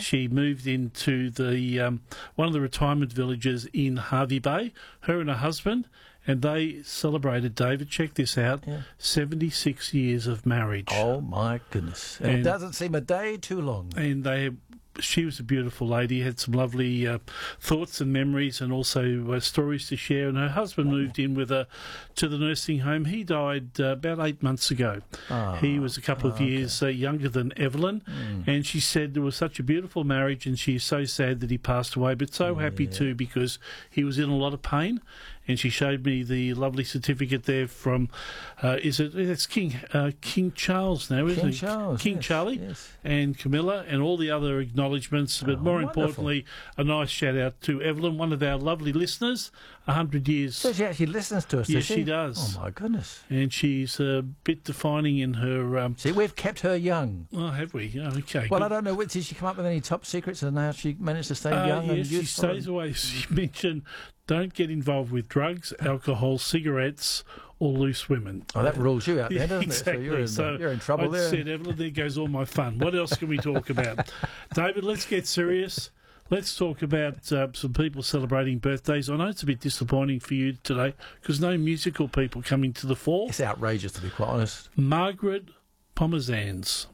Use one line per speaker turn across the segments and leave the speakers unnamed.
She moved into the one of the retirement villages in Hervey Bay, her and her husband, and they celebrated, David, check this out, 76 years of marriage.
Oh, my goodness. And it doesn't seem a day too long.
And she was a beautiful lady, had some lovely thoughts and memories and also stories to share. And her husband moved in with her to the nursing home. He died about 8 months ago. He was a couple of years younger than Evelyn. And she said it was such a beautiful marriage and she's so sad that he passed away, but so happy too because he was in a lot of pain. And she showed me the lovely certificate there from, it's King Charles now, isn't it? King Charlie and Camilla and all the other acknowledgements. But more importantly, a nice shout out to Evelyn, one of our lovely listeners, 100 years.
So she actually listens to us,
yes,
does she?
She does.
Oh, my goodness.
And she's a bit defining in her...
See, we've kept her young.
Oh, have we? Oh, okay.
Well, good. I don't know. Did she come up with any top secrets and how she managed to stay young and
youthful? Yes, she stays away. She mentioned... Don't get involved with drugs, alcohol, cigarettes, or loose women.
Oh, that rules you out there, doesn't
exactly.
it? So you're in trouble there.
I said, Evelyn, there goes all my fun. What else can we talk about? David, let's get serious. Let's talk about some people celebrating birthdays. I know it's a bit disappointing for you today because no musical people coming to the fore.
It's outrageous, to be quite honest.
Margaret Pomeranz.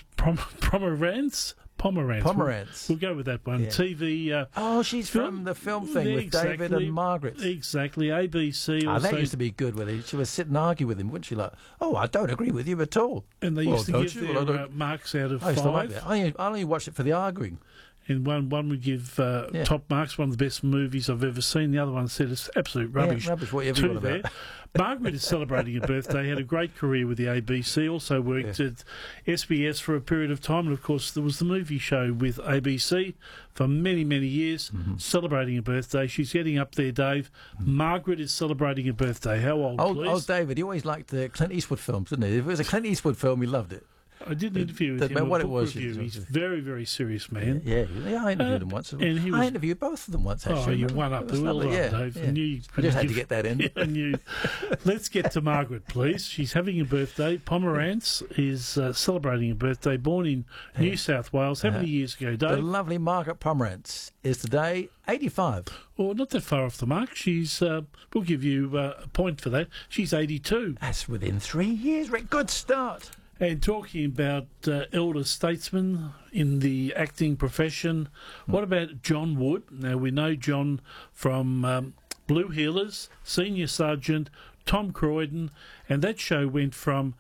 Pomerantz. We'll go with that one.
Yeah.
TV.
She's from the film thing with David and Margaret.
Exactly. ABC.
That used to be good with her. She would sit and argue with him, wouldn't she? Like, I don't agree with you at all.
And they used to give their marks out of 5.
I only watched it for the arguing.
And one would give top marks, one of the best movies I've ever seen. The other one said it's absolute rubbish.
Yeah, rubbish, whatever you want about.
Margaret is celebrating a birthday, had a great career with the ABC, also worked at SBS for a period of time. And, of course, there was the movie show with ABC for many, many years, celebrating a birthday. She's getting up there, Dave. Margaret is celebrating a birthday. How old, please?
Old David, he always liked the Clint Eastwood films, didn't he? If it was a Clint Eastwood film, he loved it.
I did an interview with him. What it was? He's a very, very serious man.
Yeah, I interviewed him once. And I interviewed both of them once, actually.
Oh, you won up. Well done, Dave.
Yeah. I just had to get that in.
I knew. Let's get to Margaret, please. She's having a birthday. Pomerantz is celebrating a birthday, born in New South Wales. How many years ago, Dave?
The lovely Margaret Pomerantz is today 85.
Oh, not that far off the mark. She's. We'll give you a point for that. She's 82.
That's within 3 years, Rick. Good start.
And talking about elder statesmen in the acting profession, what about John Wood? Now, we know John from Blue Heelers, Senior Sergeant, Tom Croydon, and that show went from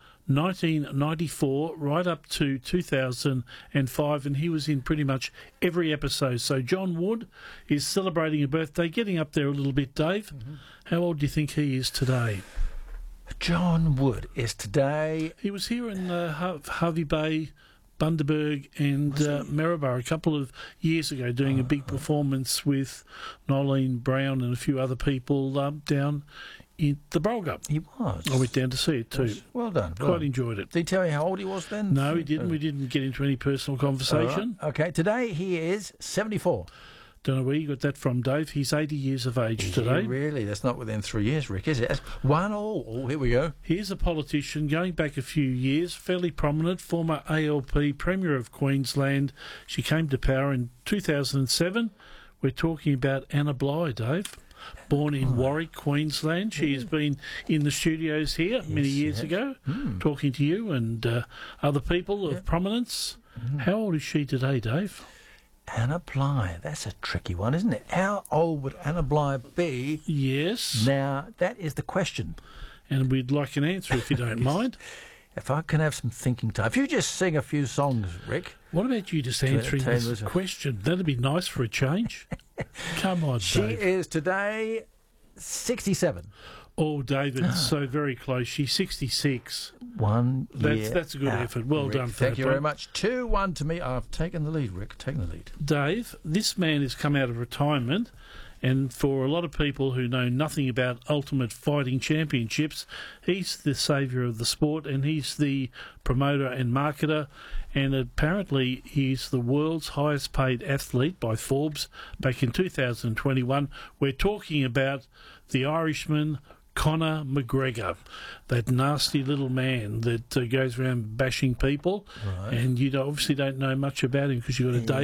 1994 right up to 2005, and he was in pretty much every episode. So John Wood is celebrating a birthday, getting up there a little bit, Dave. How old do you think he is today?
John Wood is today...
He was here in Hervey Bay, Bundaberg and Maryborough a couple of years ago doing a big performance with Nolene Brown and a few other people down in the Brolga.
He was.
I went down to see it too.
Well done.
Quite enjoyed it.
Did he tell you how old he was then?
No, he didn't. We didn't get into any personal conversation.
Right. Okay, today he is 74.
Don't know where you got that from, Dave. He's 80 years of age today.
Really? That's not within 3 years, Rick, is it? That's 1-1. Oh, here we go.
Here's a politician going back a few years, fairly prominent, former ALP Premier of Queensland. She came to power in 2007. We're talking about Anna Bligh, Dave. Born in Warwick, Queensland. She has been in the studios here many years ago, talking to you and other people of prominence. How old is she today, Dave?
Anna Bligh, that's a tricky one, isn't it? How old would Anna Bligh be?
Yes.
Now, that is the question.
And we'd like an answer if you don't mind.
If I can have some thinking time. If you just sing a few songs, Rick.
What about you just answering this question? That'd be nice for a change. Come on, Dave.
She is today 67.
Oh, David, so very close. She's 66.
1 year.
That's a good effort. Well
Rick,
done for
thank you very much. 2-1 to me. I've taken the lead, Rick. Taken the lead.
Dave, this man has come out of retirement, and for a lot of people who know nothing about Ultimate Fighting Championships, he's the saviour of the sport, and he's the promoter and marketer, and apparently he's the world's highest paid athlete by Forbes back in 2021. We're talking about the Irishman Conor McGregor, that nasty little man that goes around bashing people, and you obviously don't know much about him because you've got a day